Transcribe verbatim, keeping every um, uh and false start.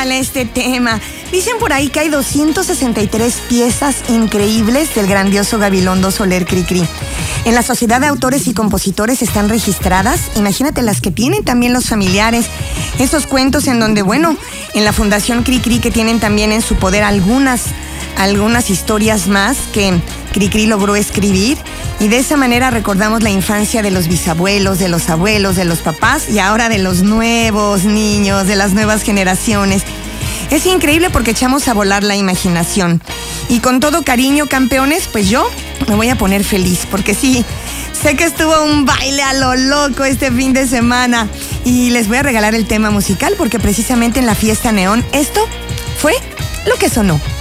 brutal este tema. Dicen por ahí que hay doscientas sesenta y tres piezas increíbles del grandioso Gabilondo Soler Cricri. En la Sociedad de Autores y Compositores están registradas. Imagínate las que tienen también los familiares. Esos cuentos en donde, bueno, en la Fundación Cricri, que tienen también en su poder algunas, algunas historias más que Cricri logró escribir. Y de esa manera recordamos la infancia de los bisabuelos, de los abuelos, de los papás y ahora de los nuevos niños, de las nuevas generaciones. Es increíble porque echamos a volar la imaginación. Y con todo cariño, campeones, pues yo me voy a poner feliz porque sí, sé que estuvo un baile a lo loco este fin de semana. Y les voy a regalar el tema musical porque precisamente en la fiesta Neón esto fue lo que sonó.